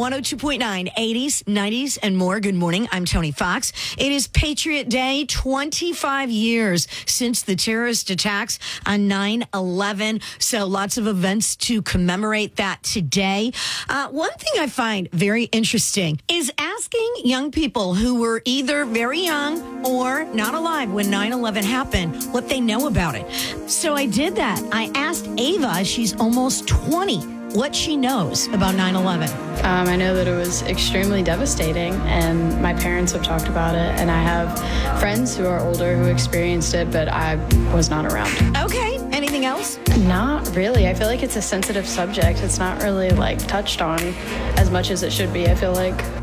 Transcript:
102.9, 80s, 90s, and more. Good morning. I'm Tony Fox. It is Patriot Day, 25 years since the terrorist attacks on 9/11. So lots of events to commemorate that today. One thing I find very interesting is asking young people who were either very young or not alive when 9/11 happened what they know about it. So I did that. I asked Ava, she's almost 20, what she knows about 9/11. I know that it was extremely devastating, and my parents have talked about it, and I have friends who are older who experienced it, but I was not around. Okay. Anything else? Not really. I feel like it's a sensitive subject. It's not really touched on as much as it should be, I feel like.